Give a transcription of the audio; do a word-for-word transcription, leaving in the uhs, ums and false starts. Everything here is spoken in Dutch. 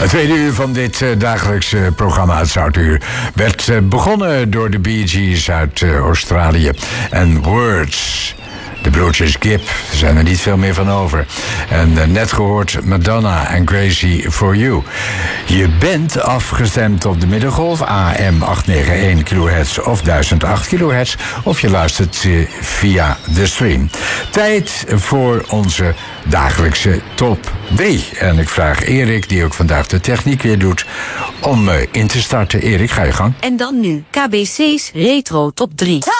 Het tweede uur van dit uh, dagelijkse programma, het Zoutuur, werd uh, begonnen door de Bee Gees uit uh, Australië. En Words, de broertjes Gibb, er zijn er niet veel meer van over. En uh, net gehoord Madonna en Crazy For You. Je bent afgestemd op de middengolf, A M achthonderdnegenennegentig kilohertz of duizend acht kilohertz. Of je luistert uh, via de stream. Tijd voor onze dagelijkse top drie. En ik vraag Erik, die ook vandaag de techniek weer doet, om uh, in te starten. Erik, ga je gang. En dan nu K B C's Retro Top drie.